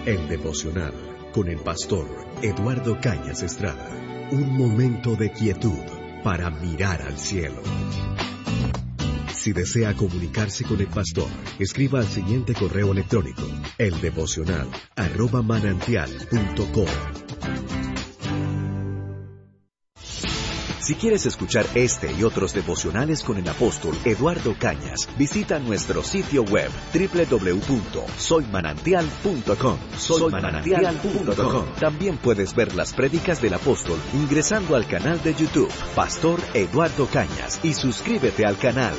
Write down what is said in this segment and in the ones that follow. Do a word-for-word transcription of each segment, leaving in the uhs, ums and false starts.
El devocional con el pastor Eduardo Cañas Estrada. Un momento de quietud para mirar al cielo. Si desea comunicarse con el pastor, escriba al siguiente correo electrónico: eldevocional arroba manantial punto com. Si quieres escuchar este y otros devocionales con el apóstol Eduardo Cañas, visita nuestro sitio web doble u doble u doble u punto soy manantial punto com. soy manantial punto com. También puedes ver las prédicas del apóstol ingresando al canal de YouTube Pastor Eduardo Cañas y suscríbete al canal.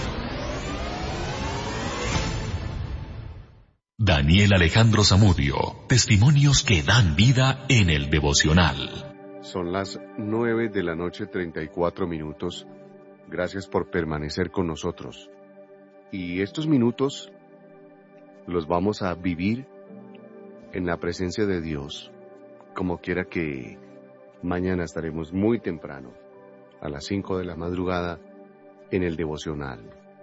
Daniel Alejandro Zamudio, testimonios que dan vida en el devocional. Son las nueve de la noche, treinta y cuatro minutos. Gracias por permanecer con nosotros. Y estos minutos los vamos a vivir en la presencia de Dios. Como quiera que mañana estaremos muy temprano, a las cinco de la madrugada, en el devocional.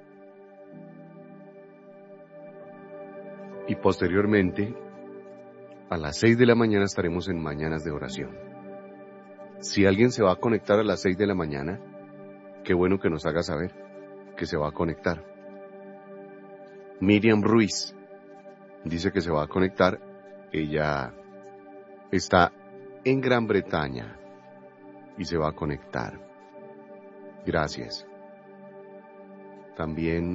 Y posteriormente, a las seis de la mañana estaremos en Mañanas de Oración. Si alguien se va a conectar a las seis de la mañana, qué bueno que nos haga saber que se va a conectar. Miriam Ruiz dice que se va a conectar. Ella está en Gran Bretaña y se va a conectar. Gracias. También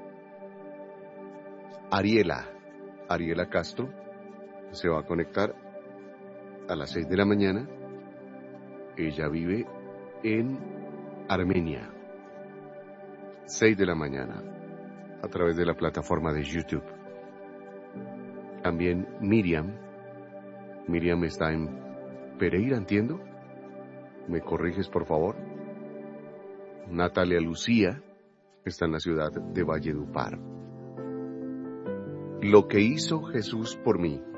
Ariela, Ariela Castro, se va a conectar a las seis de la mañana. Ella vive en Armenia. seis de la mañana, a través de la plataforma de YouTube. También Miriam. Miriam está en Pereira, entiendo. ¿Me corriges, por favor? Natalia Lucía está en la ciudad de Valledupar. Lo que hizo Jesús por mí.